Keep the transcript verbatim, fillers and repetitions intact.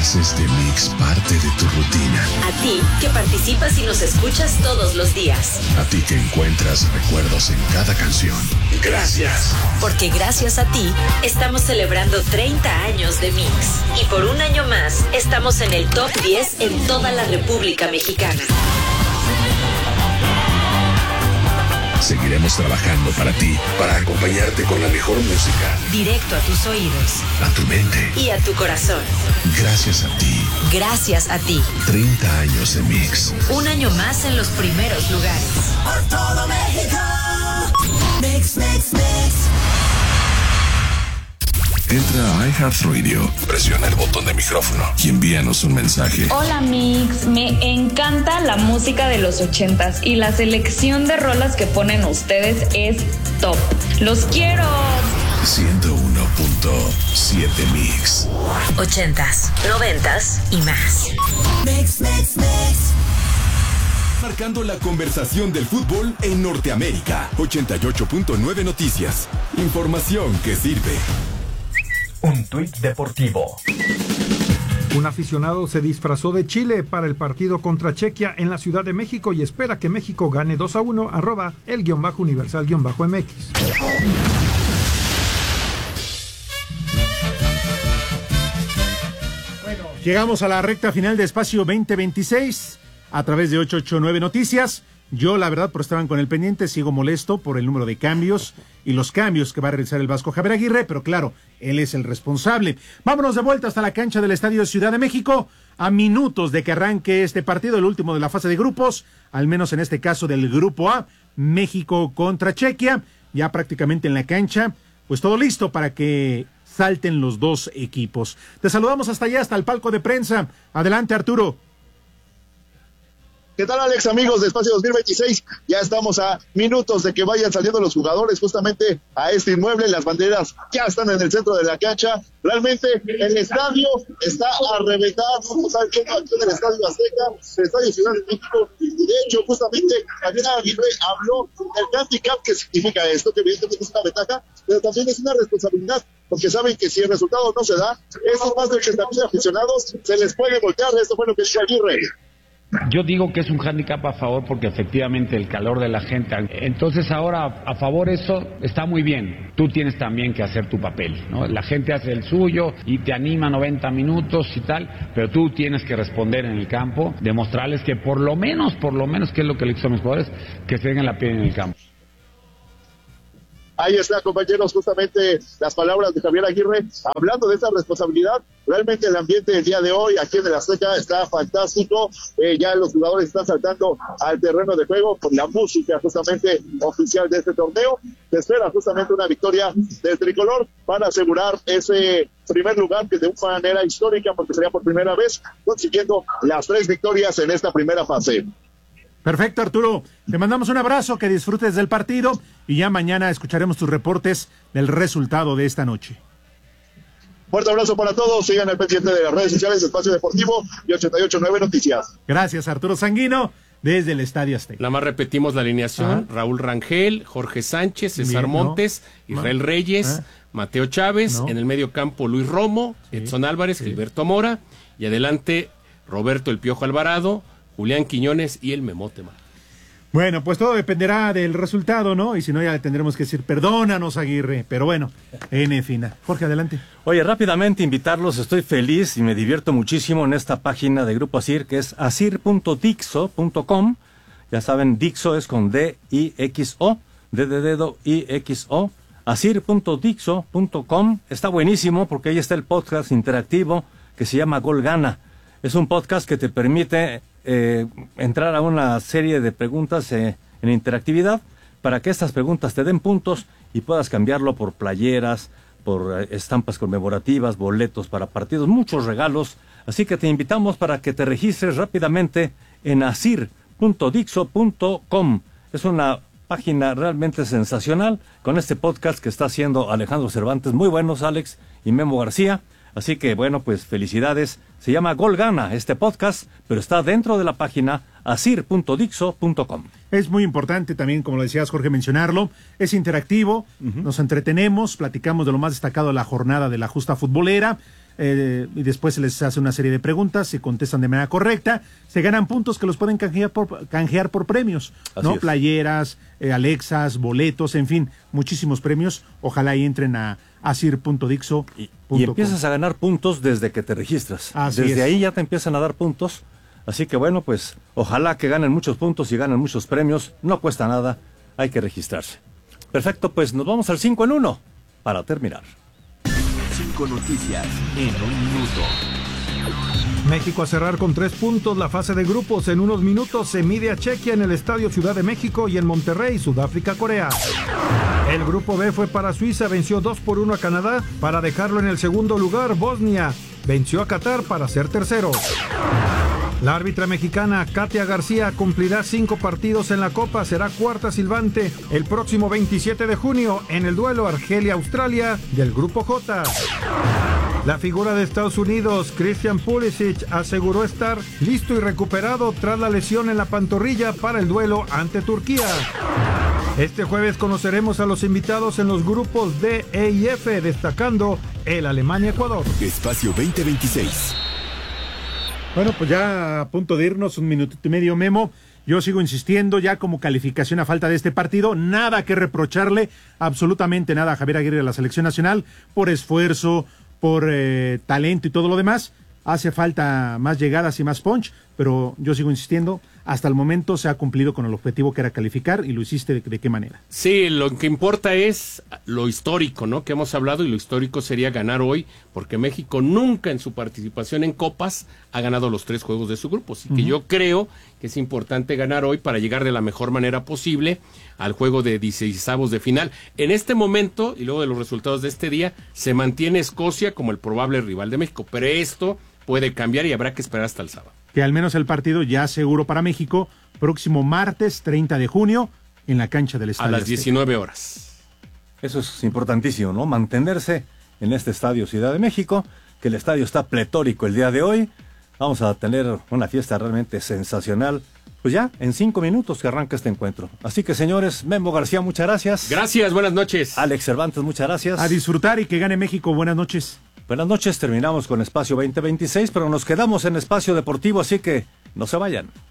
Haces de Mix parte de tu rutina. A ti, que participas y nos escuchas todos los días. A ti que encuentras recuerdos en cada canción. Gracias. Porque gracias a ti, estamos celebrando treinta años de Mix. Y por un año más, estamos en el top diez en toda la República Mexicana. Seguiremos trabajando para ti, para acompañarte con la mejor música. Directo a tus oídos. A tu mente. Y a tu corazón. Gracias a ti. Gracias a ti. treinta años de Mix. Un año más en los primeros lugares. Por todo México. Mix, mix, mix. Entra a iHeartRadio, presiona el botón de micrófono y envíanos un mensaje. Hola Mix, me encanta la música de los ochentas y la selección de rolas que ponen ustedes es top. ¡Los quiero! ciento uno punto siete Mix. Ochentas, noventas y más. Mix, mix, mix. Marcando la conversación del fútbol en Norteamérica. ochenta y ocho punto nueve Noticias. Información que sirve. Un tuit deportivo. Un aficionado se disfrazó de Chile para el partido contra Chequia en la Ciudad de México y espera que México gane dos a uno, arroba el guión bajo universal guión bajo M X. Bueno, llegamos a la recta final de Espacio veinte veintiséis a través de ochocientos ochenta y nueve Noticias. Yo, la verdad, por estaban con el pendiente, sigo molesto por el número de cambios y los cambios que va a realizar el Vasco Javier Aguirre, pero claro, él es el responsable. Vámonos de vuelta hasta la cancha del Estadio Ciudad de México, a minutos de que arranque este partido, el último de la fase de grupos, al menos en este caso del Grupo A, México contra Chequia, ya prácticamente en la cancha, pues todo listo para que salten los dos equipos. Te saludamos hasta allá, hasta el palco de prensa. Adelante, Arturo. ¿Qué tal, Alex, amigos de Espacio dos mil veintiséis? Ya estamos a minutos de que vayan saliendo los jugadores justamente a este inmueble. Las banderas ya están en el centro de la cancha. Realmente el estadio está a reventar. Vamos a ver cómo actúa el Estadio Azteca, el Estadio Ciudad de México. Y de hecho, justamente, Javier Aguirre habló del handicap. ¿Qué significa esto? Que evidentemente es una ventaja, pero también es una responsabilidad, porque saben que si el resultado no se da, esos más de ochenta mil aficionados se les puede voltear. Esto fue lo que dijo Aguirre. Yo digo que es un hándicap a favor porque efectivamente el calor de la gente. Entonces ahora a favor eso está muy bien. Tú tienes también que hacer tu papel, ¿no? La gente hace el suyo y te anima noventa minutos y tal, pero tú tienes que responder en el campo, demostrarles que por lo menos, por lo menos, que es lo que le hizo a mis jugadores, que se den la piel en el campo. Ahí está, compañeros, justamente las palabras de Javier Aguirre, hablando de esa responsabilidad. Realmente el ambiente del día de hoy aquí en el Azteca está fantástico. Eh, ya los jugadores están saltando al terreno de juego con la música justamente oficial de este torneo. Se espera justamente una victoria del tricolor para asegurar ese primer lugar, que de una manera histórica, porque sería por primera vez consiguiendo las tres victorias en esta primera fase. Perfecto, Arturo. Te mandamos un abrazo, que disfrutes del partido y ya mañana escucharemos tus reportes del resultado de esta noche. Fuerte abrazo para todos. Sigan al pendiente de las redes sociales de Espacio Deportivo y ochenta y ocho punto nueve Noticias. Gracias, Arturo Sanguino, desde el Estadio Azteca. Nada más repetimos la alineación. Ajá. Raúl Rangel, Jorge Sánchez, César Bien, Montes, no. Israel No. Reyes, ¿Ah? Mateo Chávez, No. en el medio campo Luis Romo, Sí. Edson Álvarez, Sí. Gilberto Mora, y adelante Roberto El Piojo Alvarado, Julián Quiñones y el Memote Mar. Bueno, pues todo dependerá del resultado, ¿no? Y si no, ya le tendremos que decir, perdónanos, Aguirre. Pero bueno, en fin. Jorge, adelante. Oye, rápidamente invitarlos, estoy feliz y me divierto muchísimo en esta página de Grupo Asir, que es asir punto dixo punto com. Ya saben, Dixo es con D I X O, D de dedo I X O. asir punto dixo punto com. Está buenísimo porque ahí está el podcast interactivo que se llama Gol Gana. Es un podcast que te permite eh, entrar a una serie de preguntas eh, en interactividad para que estas preguntas te den puntos y puedas cambiarlo por playeras, por eh, estampas conmemorativas, boletos para partidos, muchos regalos. Así que te invitamos para que te registres rápidamente en asir punto dixo punto com. Es una página realmente sensacional con este podcast que está haciendo Alejandro Cervantes. Muy buenos, Alex y Memo García. Así que, bueno, pues felicidades. Se llama Gol Gana este podcast, pero está dentro de la página asir punto dixo punto com. Es muy importante también, como lo decías, Jorge, mencionarlo. Es interactivo, uh-huh. Nos entretenemos, platicamos de lo más destacado de la jornada de la justa futbolera. eh, y después se les hace una serie de preguntas, se contestan de manera correcta, se ganan puntos que los pueden canjear por, canjear por premios, ¿no? Playeras, eh, Alexas, boletos, en fin, muchísimos premios. Ojalá y entren a asir punto dixo punto com. Y empiezas a ganar puntos desde que te registras. Así desde es. ahí ya te empiezan a dar puntos. Así que bueno, pues ojalá que ganen muchos puntos y ganen muchos premios. No cuesta nada, hay que registrarse. Perfecto, pues nos vamos al cinco en uno para terminar. Cinco noticias en un minuto. México a cerrar con tres puntos la fase de grupos. En unos minutos se mide a Chequia en el Estadio Ciudad de México y en Monterrey, Sudáfrica, Corea. El grupo B fue para Suiza, venció dos por uno a Canadá para dejarlo en el segundo lugar. Bosnia venció a Qatar para ser tercero. La árbitra mexicana Katia García cumplirá cinco partidos en la Copa, será cuarta silbante el próximo veintisiete de junio en el duelo Argelia-Australia del Grupo J. La figura de Estados Unidos, Christian Pulisic, aseguró estar listo y recuperado tras la lesión en la pantorrilla para el duelo ante Turquía. Este jueves conoceremos a los invitados en los grupos D, E y F, destacando el Alemania-Ecuador. Espacio veinte veintiséis. Bueno, pues ya a punto de irnos, un minutito y medio, Memo. Yo sigo insistiendo, ya como calificación a falta de este partido, nada que reprocharle, absolutamente nada a Javier Aguirre de la Selección Nacional, por esfuerzo, por eh, talento y todo lo demás. Hace falta más llegadas y más punch, pero yo sigo insistiendo, hasta el momento se ha cumplido con el objetivo que era calificar, y lo hiciste de, de qué manera. Sí, lo que importa es lo histórico, ¿no? Que hemos hablado, y lo histórico sería ganar hoy, porque México nunca en su participación en Copas ha ganado los tres juegos de su grupo, así que uh-huh. yo creo que es importante ganar hoy para llegar de la mejor manera posible al juego de dieciseisavos de final. En este momento, y luego de los resultados de este día, se mantiene Escocia como el probable rival de México, pero esto puede cambiar y habrá que esperar hasta el sábado. Que al menos el partido ya seguro para México, próximo martes treinta de junio, en la cancha del Estadio a las diecinueve horas. Eso es importantísimo, ¿no? Mantenerse en este Estadio Ciudad de México, que el estadio está pletórico el día de hoy. Vamos a tener una fiesta realmente sensacional. Pues ya, en cinco minutos que arranca este encuentro. Así que, señores, Memo García, muchas gracias. Gracias, buenas noches. Alex Cervantes, muchas gracias. A disfrutar y que gane México, buenas noches. Buenas noches, terminamos con Espacio veinte veintiséis, pero nos quedamos en Espacio Deportivo, así que no se vayan.